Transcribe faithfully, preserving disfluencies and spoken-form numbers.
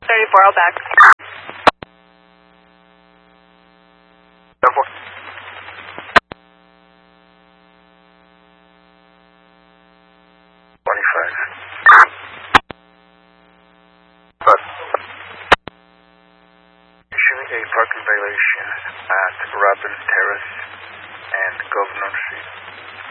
thirty-four, I'll back. twenty-five. But issuing a parking violation at Robin Terrace and Governor Street.